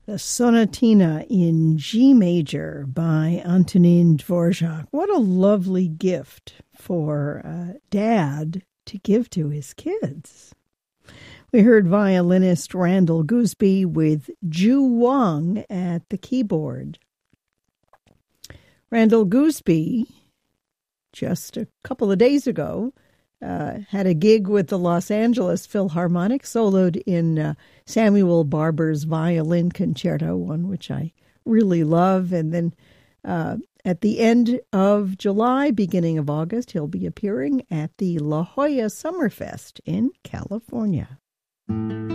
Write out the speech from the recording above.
The Sonatina in G major by Antonin Dvorak. What a lovely gift for Dad to give to his kids. We heard violinist Randall Gooseby with Ju Wang at the keyboard. Randall Gooseby, just a couple of days ago, had a gig with the Los Angeles Philharmonic, soloed in Samuel Barber's Violin Concerto, one which I really love. And then at the end of July, beginning of August, he'll be appearing at the La Jolla Summerfest in California.